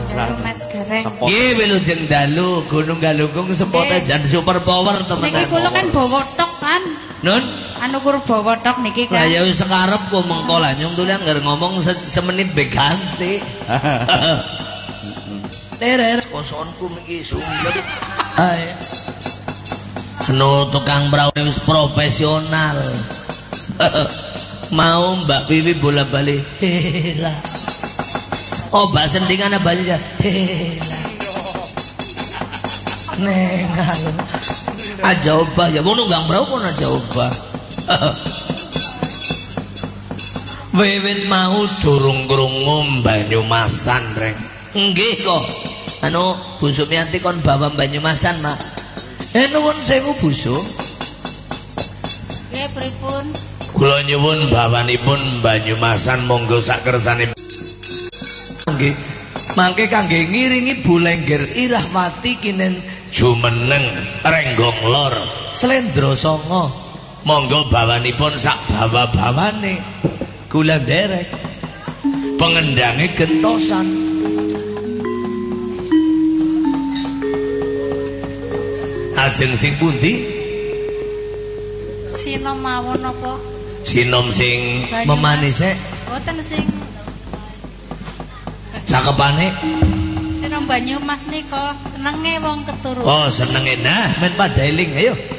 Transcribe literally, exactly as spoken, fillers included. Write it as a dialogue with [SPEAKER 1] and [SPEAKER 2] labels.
[SPEAKER 1] jan.
[SPEAKER 2] Nggih wilujeng dalu Gunung Galunggung sepote jan super power temen.
[SPEAKER 1] Niki kula kan bawa tok kan.
[SPEAKER 2] Nun
[SPEAKER 1] anu kur bawa tok niki kan.
[SPEAKER 2] Lah ya wis sekarep kok mengko lah nyung tuli anggar ngomong se semenit be ganti. Terer kosonku iki sumpet. Ae. Anu tukang perahu wis profesional. Mau Mbak Piwi bola-bali hela. Oh Mbak Sendingan bali ya hela. Nengal. Aja obah ya ngono gang perahu kono aja obah. Wiwit mau durung krungu Banyumasan reng. Nggih kok. Anu Bu Sumiyanti kon bawa Banyumasan, Mak. Eh nuwun sewu busuk.
[SPEAKER 1] Nggih pripun?
[SPEAKER 2] Kula nyuwun bawanipun Banyumasan monggo sak kersane. Nggih. Mangke kangge ngiringi Bu Lengger Irahwati kinen jumeneng Renggong Lor Slendra Sanga. Monggo bawanipun sak bawa-bawane. Kula nderek. Pengendange gentosan. Ajeng sing pundi?
[SPEAKER 1] Sinom mawon apa?
[SPEAKER 2] Sinom sing memanis e.
[SPEAKER 1] Mboten sing
[SPEAKER 2] cakepane.
[SPEAKER 1] Sinom Banyumas nika senenge wong keturunan.
[SPEAKER 2] Oh, senenge nah men padha eling ayo.